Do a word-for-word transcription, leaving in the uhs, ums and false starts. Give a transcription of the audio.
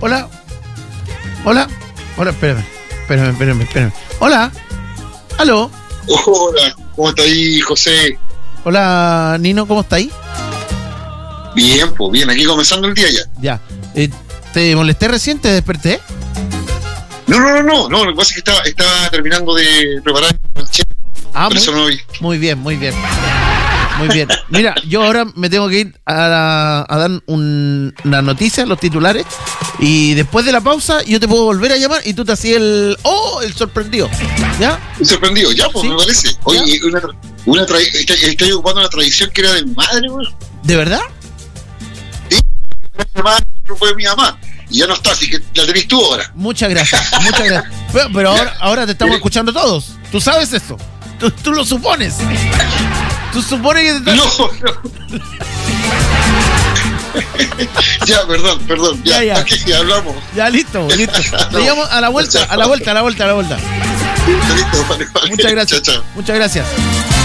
Hola. Hola. Hola, espérame. Espérame, espérame, espérame. Hola. Aló. Hola, ¿cómo está ahí, José? Hola, Nino, ¿cómo está ahí? Bien, pues bien, aquí comenzando el día ya. Ya. Eh, ¿Te molesté recién? ¿Te desperté? No, no, no, no, no, lo que pasa es que estaba, estaba terminando de preparar el chef. Ah, Por muy, eso no vi. muy bien, muy bien. Muy bien. Mira, yo ahora me tengo que ir a, la- a dar un, una noticia, los titulares, y después de la pausa yo te puedo volver a llamar y tú te hacías el... ¡Oh! El sorprendido. ¿Ya? Estoy sorprendido, ya, pues ¿Sí? me parece. Oye, una, tra- una tra- estoy, estoy ocupando una tradición que era de mi madre, güey. ¿De verdad? Mi mamá siempre fue mi mamá. Y ya no está, así que la tenés tú ahora. Muchas gracias, muchas gracias. Pero, pero ahora, ahora te estamos escuchando todos. Tú sabes eso. Tú, tú lo supones. Tú supones que te estás... No, no. Ya, perdón, perdón. Ya, Ya, ya. aquí ya hablamos. Ya, listo, listo. Te No. llamo a la vuelta, a la vuelta, a la vuelta, a la vuelta. Listo, vale, vale. Muchas gracias. Chao, chao. Muchas gracias.